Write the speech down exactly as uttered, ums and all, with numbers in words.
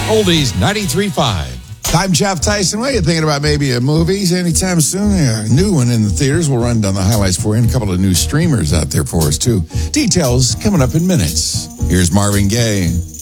Oldies ninety-three point five. I'm Jeff Tyson. What are you thinking about maybe a movies anytime soon? A new one in the theaters. We'll run down the highlights for you and a couple of new streamers out there for us, too. Details coming up in minutes. Here's Marvin Gaye.